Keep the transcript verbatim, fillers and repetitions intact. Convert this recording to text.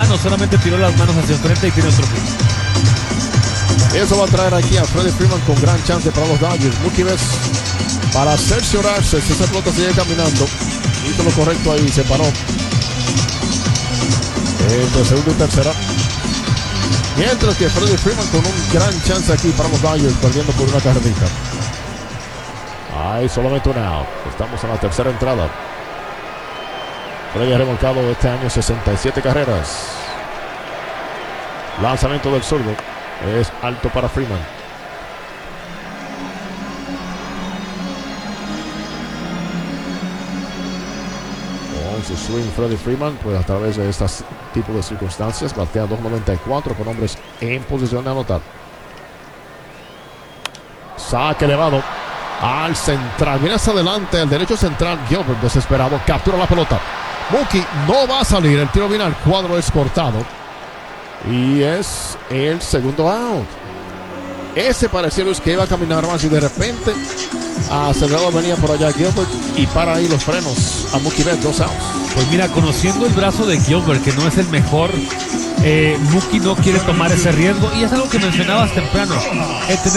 temprano, solamente tiró las manos hacia el frente y tiene otro pick. Eso va a traer aquí a Freddie Freeman con gran chance para los Dodgers. Mookie Betts para cerciorarse si esa pelota sigue caminando. Hizo lo correcto ahí, se paró. Entre segundo y tercera. Mientras que Freddie Freeman con un gran chance aquí para los Dodgers, perdiendo por una carrerita. Hay solamente un out. Estamos en la tercera entrada. Freddie ha remolcado este año sesenta y siete carreras. Lanzamiento del zurdo. Es alto para Freeman. Con su swing, Freddie Freeman, pues a través de este tipo de circunstancias, batea dos noventa y cuatro con hombres en posición de anotar. Saque elevado al central. Viene hacia adelante, el derecho central. Gilbert desesperado, captura la pelota. Mookie no va a salir. El tiro viene al cuadro, es cortado. Y es el segundo out. Ese parecía Luis que iba a caminar más y de repente acelerado venía por allá Gilbert y para ahí los frenos a Mookie Betts, dos outs. Pues mira, conociendo el brazo de Gilbert, que no es el mejor, eh, Mookie no quiere tomar ese riesgo y es algo que mencionabas temprano. El tener